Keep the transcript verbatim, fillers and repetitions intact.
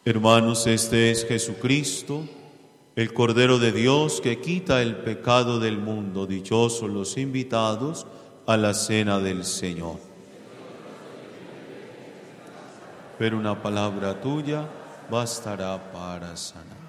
Hermanos, este es Jesucristo, el Cordero de Dios que quita el pecado del mundo. Dichosos los invitados a la cena del Señor. Pero una palabra tuya bastará para sanar.